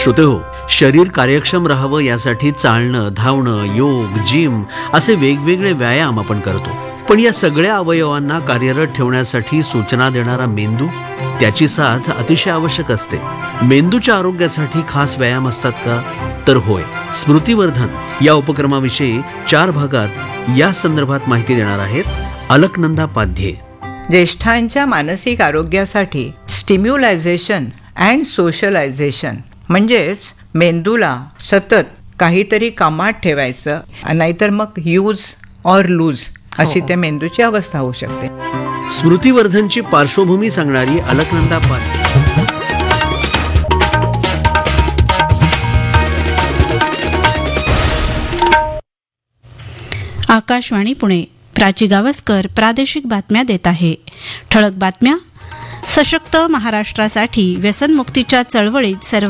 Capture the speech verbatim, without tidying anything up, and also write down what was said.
श्रोतेहो, शरीर कार्यक्षम राहावं यासाठी चालणं, धावणं, योग, जिम असे वेगवेगळे व्यायाम आपण करतो. पण या सगळ्या अवयवांना कार्यरत ठेवण्यासाठी सूचना देणारा मेंदू, त्याची साथ अतिशय आवश्यक असते. मेंदूच्या आरोग्यासाठी खास व्यायाम असतात का? तर होय. स्मृतिवर्धन या उपक्रमाविषयी चार भागात या संदर्भात माहिती देणार आहेत अलकनंदा पाध्ये. ज्येष्ठांच्या मानसिक आरोग्यासाठी स्टिम्युलायझेशन अँड सोशलायझेशन म्हणजेच मेंदूला सतत काहीतरी कामात ठेवायचं, नाहीतर मग यूज ऑर लूज अशी त्या मेंदूची अवस्था होऊ शकते. स्मृतिवर्धनची पार्श्वभूमी सांगणारी अलकनंदा पाध्ये. आकाशवाणी पुणे. प्राची गावस्कर प्रादेशिक बातम्या देत आहे. ठळक बातम्या. सशक्त महाराष्ट्रासाठी व्यसनमुक्तीच्या चळवळीत सर्व